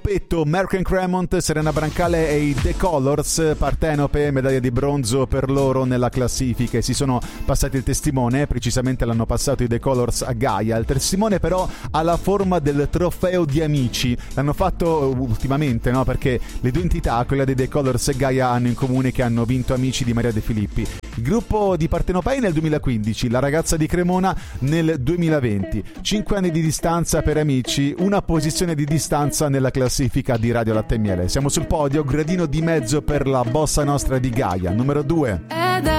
gruppetto Merck & Cremont, Serena Brancale e i The Colors, Partenope, medaglia di bronzo per loro nella classifica, e si sono passati il testimone, precisamente l'hanno passato i The Colors a Gaia. Il testimone però ha la forma del trofeo di amici, l'hanno fatto ultimamente, no? Perché le due entità, quella dei The Colors e Gaia, hanno in comune che hanno vinto Amici di Maria De Filippi. Il gruppo di Partenopei nel 2015, la ragazza di Cremona nel 2020. 5 anni di distanza per Amici, una posizione di distanza nella classifica di Radio Latte e Miele. Siamo sul podio, gradino di mezzo per la bossa nostra di Gaia, numero 2.